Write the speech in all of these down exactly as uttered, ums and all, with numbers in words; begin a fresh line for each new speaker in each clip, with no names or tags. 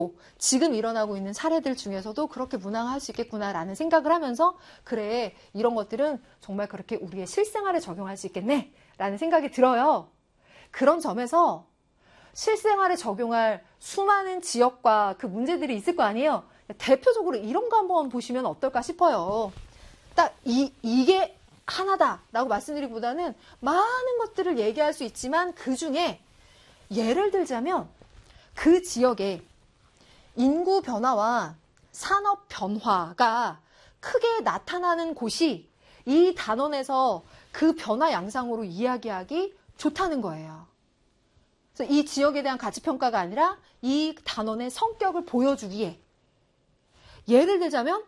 지금 일어나고 있는 사례들 중에서도 그렇게 무난할 수 있겠구나라는 생각을 하면서 그래, 이런 것들은 정말 그렇게 우리의 실생활에 적용할 수 있겠네 라는 생각이 들어요. 그런 점에서 실생활에 적용할 수많은 지역과 그 문제들이 있을 거 아니에요. 대표적으로 이런 거 한번 보시면 어떨까 싶어요. 딱 이, 이게 하나다라고 말씀드리기보다는 많은 것들을 얘기할 수 있지만 그 중에 예를 들자면 그 지역에 인구 변화와 산업 변화가 크게 나타나는 곳이 이 단원에서 그 변화 양상으로 이야기하기 좋다는 거예요. 그래서 이 지역에 대한 가치평가가 아니라 이 단원의 성격을 보여주기에 예를 들자면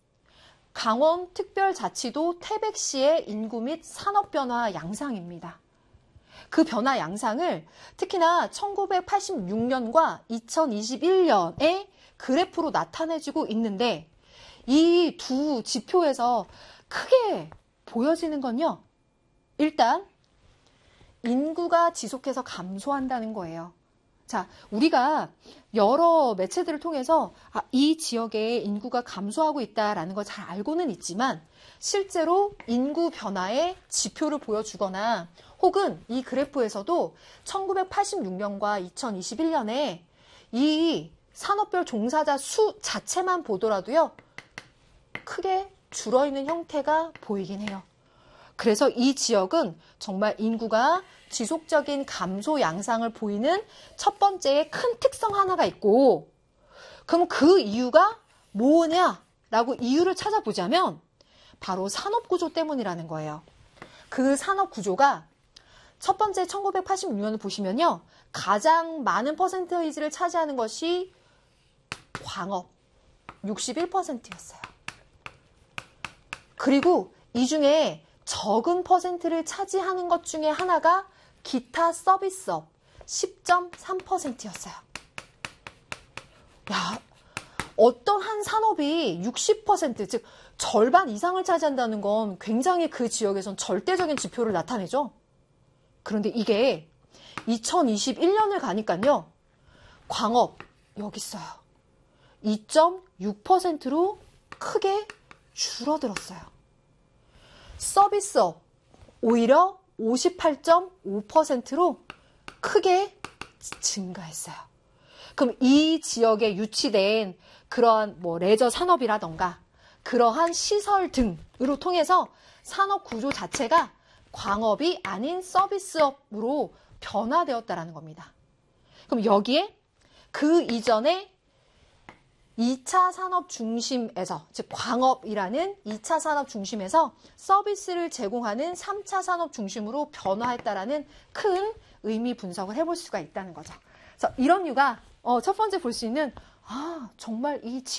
강원특별자치도 태백시의 인구 및 산업 변화 양상입니다. 그 변화 양상을 특히나 천구백팔십육 년과 이천이십일 년에 그래프로 나타내지고 있는데 이 두 지표에서 크게 보여지는 건요. 일단 인구가 지속해서 감소한다는 거예요. 자, 우리가 여러 매체들을 통해서 아, 이 지역에 인구가 감소하고 있다라는 걸 잘 알고는 있지만 실제로 인구 변화의 지표를 보여주거나 혹은 이 그래프에서도 천구백팔십육 년과 이천이십일 년에 이 산업별 종사자 수 자체만 보더라도요. 크게 줄어있는 형태가 보이긴 해요. 그래서 이 지역은 정말 인구가 지속적인 감소 양상을 보이는 첫 번째의 큰 특성 하나가 있고 그럼 그 이유가 뭐냐라고 이유를 찾아보자면 바로 산업구조 때문이라는 거예요. 그 산업구조가 첫 번째 천구백팔십육 년을 보시면요. 가장 많은 퍼센테이지를 차지하는 것이 광업 육십일 퍼센트였어요. 그리고 이 중에 적은 퍼센트를 차지하는 것 중에 하나가 기타 서비스업 십 점 삼 퍼센트였어요. 야, 어떤 한 산업이 육십 퍼센트, 즉 절반 이상을 차지한다는 건 굉장히 그 지역에선 절대적인 지표를 나타내죠. 그런데 이게 이천이십일 년을 가니까요. 광업 여기 있어요. 이 점 육 퍼센트로 크게 줄어들었어요. 서비스업 오히려 오십팔 점 오 퍼센트로 크게 증가했어요. 그럼 이 지역에 유치된 그러한 뭐 레저 산업이라던가 그러한 시설 등으로 통해서 산업 구조 자체가 광업이 아닌 서비스업으로 변화되었다라는 겁니다. 그럼 여기에 그 이전에 이 차 산업 중심에서, 즉 광업이라는 이 차 산업 중심에서 서비스를 제공하는 삼 차 산업 중심으로 변화했다라는 큰 의미 분석을 해볼 수가 있다는 거죠. 그래서 이런 이유가 어, 첫 번째 볼 수 있는 아 정말 이